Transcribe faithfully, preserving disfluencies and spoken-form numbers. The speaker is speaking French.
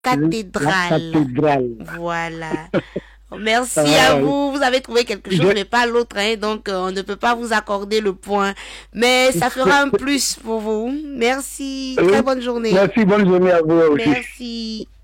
cathédrale. La cathédrale. Voilà. Merci à Ah, vous. Vous avez trouvé quelque chose, je- mais pas l'autre, hein, donc euh, on ne peut pas vous accorder le point. Mais ça fera un plus pour vous. Merci. Très oui, bonne journée. merci, bonne journée à vous aussi. Merci.